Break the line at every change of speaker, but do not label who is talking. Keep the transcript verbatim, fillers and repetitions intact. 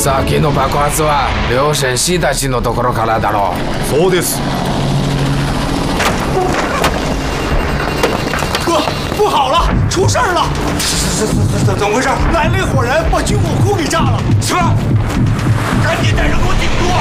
さっきの爆発は両親氏たちのところからだろう。
そうです。
哥，不好了，出事儿了！
怎怎怎怎么回事？
来了一伙人，把军火库给炸了。
什么？赶紧带人给我顶住啊！